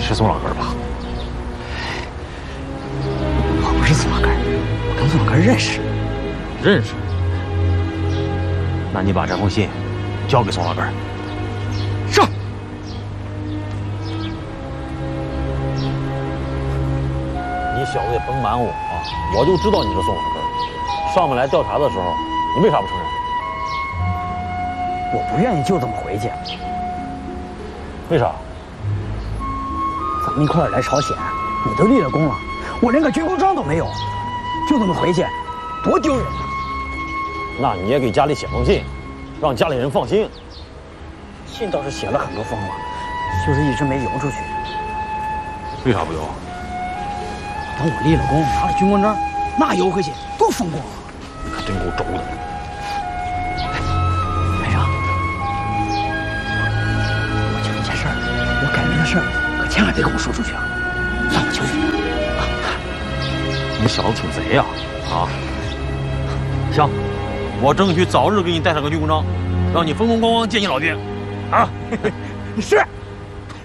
是宋老根吧？ 我不是宋老根，我跟宋老根认识。 认识？那你把这封信交给宋老根。 是。 你小子也甭瞒我啊！我就知道你是宋老根。上面来调查的时候，你为啥不承认？ 我不愿意就这么回去。 为啥？ 咱们一块儿来朝鲜，你都立了功了，我连个军功章都没有，就这么回去，多丢人呐！ 那你也给家里写封信，让家里人放心。 信倒是写了很多封了，就是一直没邮出去。 为啥不邮？ 等我立了功，拿了军功章，那邮回去多风光啊！ 你可真够轴的。 美阳，我就一件事儿，我改名的事儿，可千万别跟我说出去啊！让我求求你啊！ 你小子挺贼呀！啊！行，我争取早日给你戴上个军功章，让你风风光光见你老爹。啊！ 是。